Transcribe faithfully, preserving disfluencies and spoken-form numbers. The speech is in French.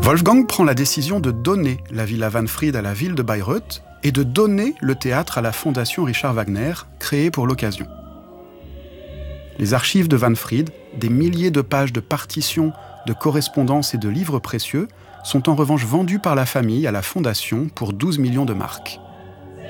Wolfgang prend la décision de donner la Villa Wahnfried à la ville de Bayreuth et de donner le théâtre à la Fondation Richard Wagner, créée pour l'occasion. Les archives de Wahnfried, des milliers de pages de partitions, de correspondances et de livres précieux, sont en revanche vendues par la famille à la Fondation pour douze millions de marks.